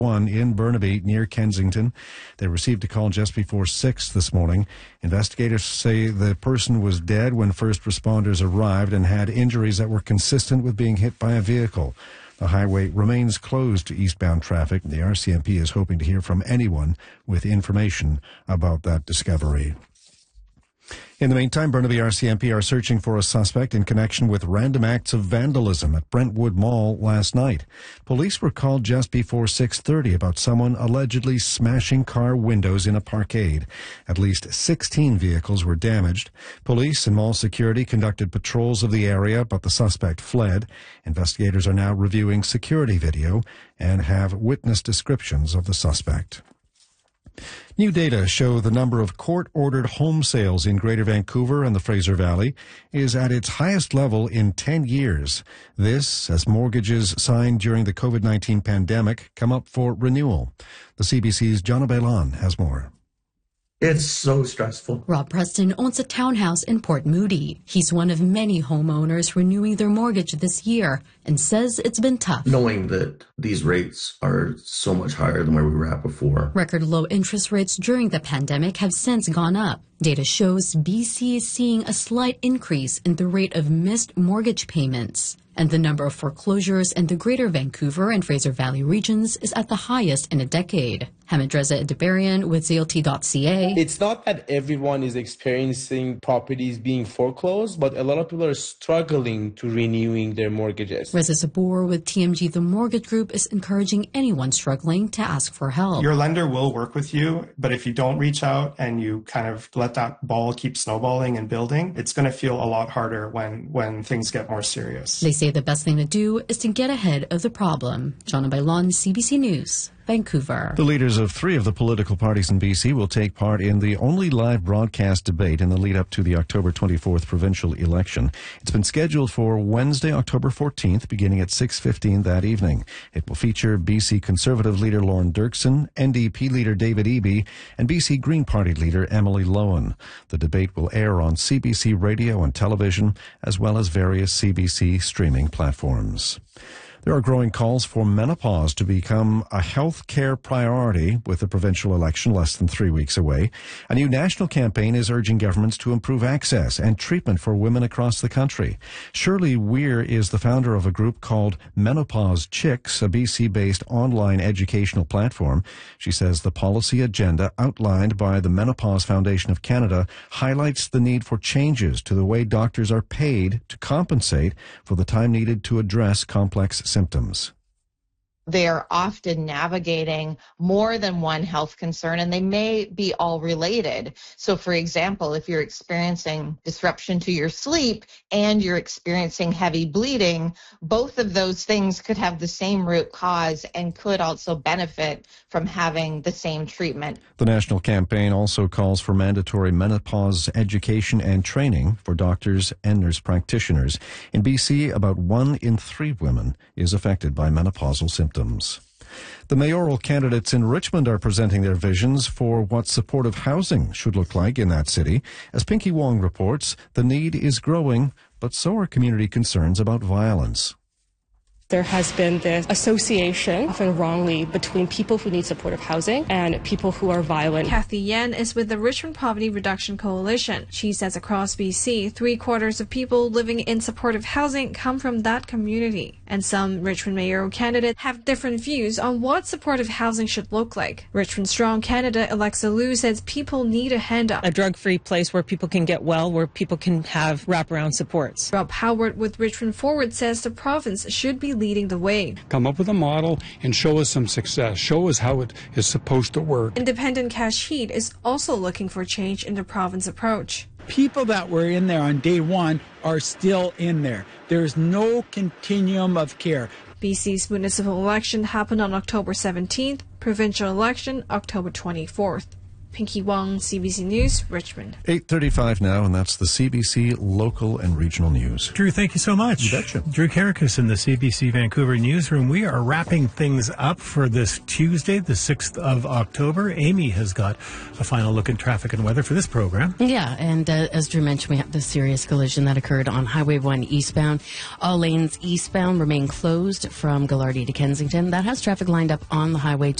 one in Burnaby near Kensington. They received a call just before 6 this morning. Investigators say the person was dead when first responders arrived and had injuries that were consistent with being hit by a vehicle. The highway remains closed to eastbound traffic. The RCMP is hoping to hear from anyone with information about that discovery. In the meantime, Burnaby RCMP are searching for a suspect in connection with random acts of vandalism at Brentwood Mall last night. Police were called just before 6:30 about someone allegedly smashing car windows in a parkade. At least 16 vehicles were damaged. Police and mall security conducted patrols of the area, but the suspect fled. Investigators are now reviewing security video and have witness descriptions of the suspect. New data show the number of court-ordered home sales in Greater Vancouver and the Fraser Valley is at its highest level in 10 years. This, as mortgages signed during the COVID-19 pandemic come up for renewal. The CBC's John Bailon has more. It's so stressful. Rob Preston owns a townhouse in Port Moody. He's one of many homeowners renewing their mortgage this year and says it's been tough. Knowing that these rates are so much higher than where we were at before. Record low interest rates during the pandemic have since gone up. Data shows BC is seeing a slight increase in the rate of missed mortgage payments. And the number of foreclosures in the Greater Vancouver and Fraser Valley regions is at the highest in a decade. Hamidreza Edebarian with ZLT.ca. It's not that everyone is experiencing properties being foreclosed, but a lot of people are struggling to renewing their mortgages. Reza Sabur with TMG The Mortgage Group is encouraging anyone struggling to ask for help. Your lender will work with you, but if you don't reach out and you kind of let that ball keep snowballing and building, it's going to feel a lot harder when things get more serious. They say the best thing to do is to get ahead of the problem. Jonna Bailon, CBC News, Vancouver. The leaders of 3 of the political parties in BC will take part in the only live broadcast debate in the lead-up to the October 24th provincial election. It's been scheduled for Wednesday, October 14th, beginning at 6:15 that evening. It will feature BC Conservative leader Lauren Dirksen, NDP leader David Eby, and BC Green Party leader Emily Lowen. The debate will air on CBC radio and television, as well as various CBC streaming platforms. There are growing calls for menopause to become a health care priority with the provincial election less than 3 weeks away. A new national campaign is urging governments to improve access and treatment for women across the country. Shirley Weir is the founder of a group called Menopause Chicks, a BC-based online educational platform. She says the policy agenda outlined by the Menopause Foundation of Canada highlights the need for changes to the way doctors are paid to compensate for the time needed to address complex symptoms. They're often navigating more than one health concern, and they may be all related. So, for example, if you're experiencing disruption to your sleep and you're experiencing heavy bleeding, both of those things could have the same root cause and could also benefit from having the same treatment. The national campaign also calls for mandatory menopause education and training for doctors and nurse practitioners. In BC, about 1 in 3 women is affected by menopausal symptoms. The mayoral candidates in Richmond are presenting their visions for what supportive housing should look like in that city. As Pinky Wong reports, the need is growing, but so are community concerns about violence. There has been this association, often wrongly, between people who need supportive housing and people who are violent. Kathy Yen is with the Richmond Poverty Reduction Coalition. She says across BC, 3/4 of people living in supportive housing come from that community. And some Richmond mayoral candidates have different views on what supportive housing should look like. Richmond Strong candidate Alexa Liu says people need a hand up. A drug-free place where people can get well, where people can have wraparound supports. Rob Howard with Richmond Forward says the province should be leading the way. Come up with a model and show us some success. Show us how it is supposed to work. Independent Cash Heat is also looking for change in the province approach. People that were in there on day one are still in there. There's no continuum of care. BC's municipal election happened on October 17th, provincial election October 24th. Pinky Wong, CBC News, Richmond. 8:35 now, and that's the CBC local and regional news. Drew, thank you so much. You betcha. Drew Karakus in the CBC Vancouver newsroom. We are wrapping things up for this Tuesday, the 6th of October. Amy has got a final look at traffic and weather for this program. Yeah, and as Drew mentioned, we have the serious collision that occurred on Highway 1 eastbound. All lanes eastbound remain closed from Gallardi to Kensington. That has traffic lined up on the highway